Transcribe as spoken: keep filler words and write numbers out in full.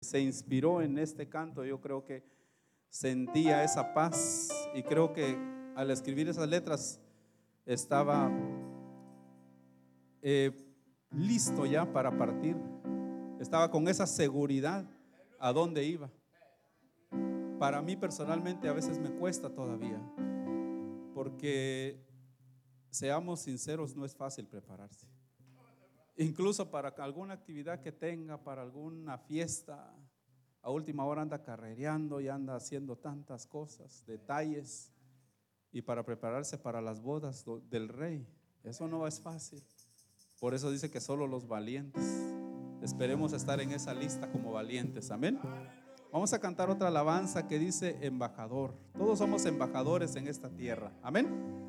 se inspiró en este canto, yo creo que sentía esa paz y creo que al escribir esas letras estaba eh, listo ya para partir, estaba con esa seguridad a dónde iba. Para mí personalmente a veces me cuesta todavía, porque seamos sinceros, no es fácil prepararse. Incluso para alguna actividad que tenga, para alguna fiesta, a última hora anda carrereando y anda haciendo tantas cosas, detalles, y para prepararse para las bodas del rey, eso no es fácil. Por eso dice que solo los valientes. Esperemos estar en esa lista como valientes, amén. Vamos a cantar otra alabanza que dice embajador. Todos somos embajadores en esta tierra, amén.